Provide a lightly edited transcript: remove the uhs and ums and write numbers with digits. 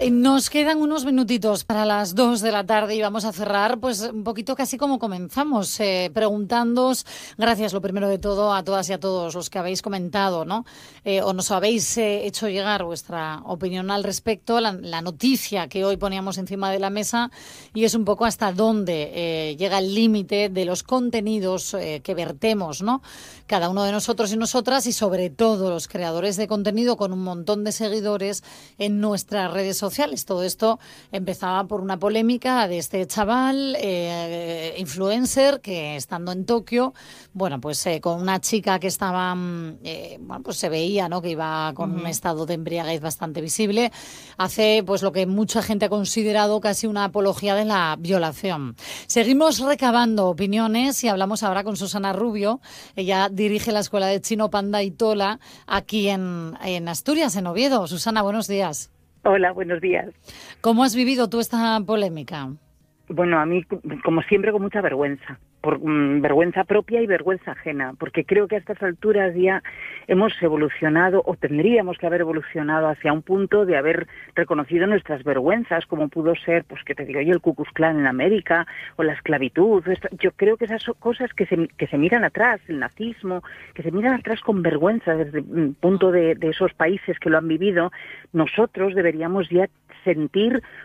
Nos quedan unos minutitos para las 2 de la tarde y vamos a cerrar pues un poquito casi como comenzamos, preguntándoos, gracias lo primero de todo a todas y a todos los que habéis comentado, ¿no? O nos habéis hecho llegar vuestra opinión al respecto, la noticia que hoy poníamos encima de la mesa, y es un poco hasta dónde llega el límite de los contenidos que vertemos, ¿no? Cada uno de nosotros y nosotras, y sobre todo los creadores de contenido con un montón de seguidores en nuestras redes sociales. Todo esto empezaba por una polémica de este chaval influencer que, estando en Tokio, bueno, pues con una chica que estaba, bueno, pues se veía, ¿no?, que iba con un estado de embriaguez bastante visible, hace pues lo que mucha gente ha considerado casi una apología de la violación. Seguimos recabando opiniones y hablamos ahora con Susana Rubio. Ella dirige la Escuela de Chino Panda y Tola aquí en Asturias, en Oviedo. Susana, buenos días. Hola, buenos días. ¿Cómo has vivido tú esta polémica? Bueno, a mí, como siempre, con mucha vergüenza. Por vergüenza propia y vergüenza ajena, porque creo que a estas alturas ya hemos evolucionado, o tendríamos que haber evolucionado hacia un punto de haber reconocido nuestras vergüenzas, como pudo ser, pues que te digo yo, el Ku Klux Klan en América, o la esclavitud. Yo creo que esas son cosas que se miran atrás, el nazismo, que se miran atrás con vergüenza desde el punto de esos países que lo han vivido. Nosotros deberíamos ya sentir